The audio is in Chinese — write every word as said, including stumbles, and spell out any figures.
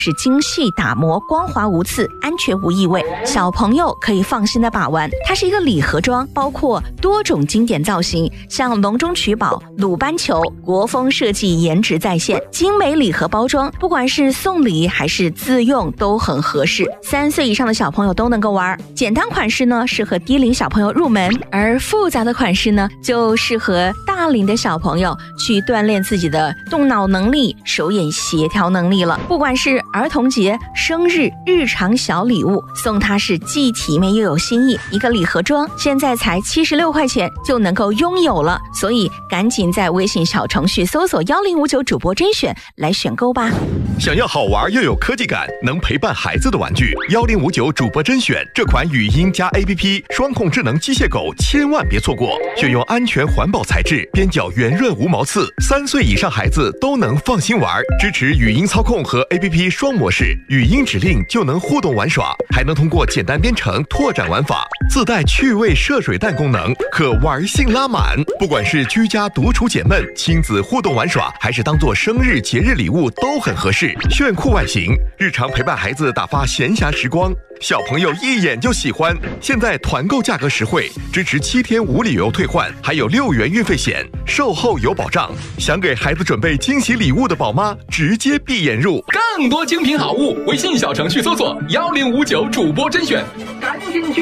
是精细打磨，光滑无刺，安全无异味，小朋友可以放心的把玩。它是一个礼盒装，包括多种经典造型，像笼中取宝、鲁班球，国风设计，颜值在线，精美礼盒包装，不管是送礼还是自用都很合适，三岁以上的小朋友都能够玩。简单款式呢，适合低龄小朋友入门，而复杂的款式呢，就适合大龄的小朋友去锻炼自己的动脑能力、手眼协调能力了。不管是儿童节、生日、日常小礼物，送它是既体面又有新意。一个礼盒装现在才七十六块钱就能够拥有了，所以赶紧在微信小程序搜索幺零五九主播甄选来选购吧。 想要好玩又有科技感，能陪伴孩子的玩具，幺零五九主播甄选这款语音加 A P P 双控智能机械狗千万别错过。选用安全环保材质，边角圆润无毛刺，三岁以上孩子都能放心玩。支持语音操控和 A P P 双模式，语音指令就能互动玩耍，还能通过简单编程拓展玩法，自带趣味射水弹功能，可玩性拉满。不管是居家独处解闷、亲子互动玩耍，还是当做生日节日礼物都很合适。炫酷外形，日常陪伴孩子打发闲暇时光，小朋友一眼就喜欢。现在团购价格实惠，支持七天无理由退换，还有六元运费险，售后有保障。想给孩子准备惊喜礼物的宝妈，直接闭眼入。 更多精品好物，微信小程序搜索幺零五九主播甄选，赶紧去。